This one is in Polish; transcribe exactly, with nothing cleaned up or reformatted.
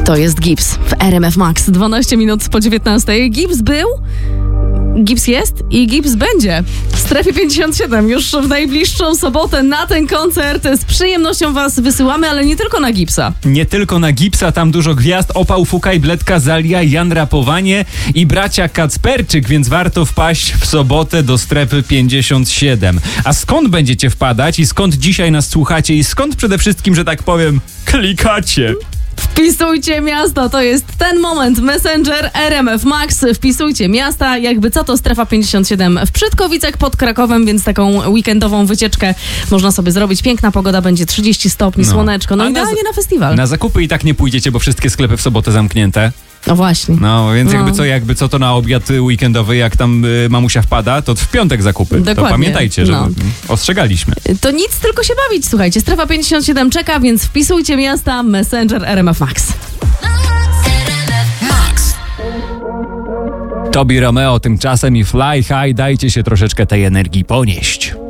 To jest Gibbs w R M F Max. dwanaście minut po dziewiętnastej. Gibbs był, Gibbs jest i Gibbs będzie w strefie pięćdziesiąt siedem już w najbliższą sobotę. Na ten koncert z przyjemnością was wysyłamy, ale nie tylko na Gibbsa. Nie tylko na Gibbsa, tam dużo gwiazd. Opał, Fukaj, Bledka, Zalia, Jan Rapowanie i bracia Kacperczyk, więc warto wpaść w sobotę do strefy pięćdziesiąt siedem. A skąd będziecie wpadać i skąd dzisiaj nas słuchacie i skąd przede wszystkim, że tak powiem, klikacie? Wpisujcie miasta, to jest ten moment. Messenger R M F Max. Wpisujcie miasta, jakby co to strefa pięćdziesiąt siedem w Przytkowicach pod Krakowem, więc taką weekendową wycieczkę można sobie zrobić. Piękna pogoda, będzie trzydzieści stopni, no. Słoneczko, no A idealnie na, na festiwal. Na zakupy i tak nie pójdziecie, bo wszystkie sklepy w sobotę zamknięte. No właśnie. No, więc no. jakby co, jakby co to na obiad weekendowy, jak tam y, mamusia wpada, to w piątek zakupy. Dokładnie. To pamiętajcie, że no. ostrzegaliśmy. To nic, tylko się bawić, słuchajcie. Strefa pięćdziesiąt siedem czeka, więc wpisujcie miasta. Messenger R M F Max. Tobi Romeo tymczasem i Fly High, dajcie się troszeczkę tej energii ponieść.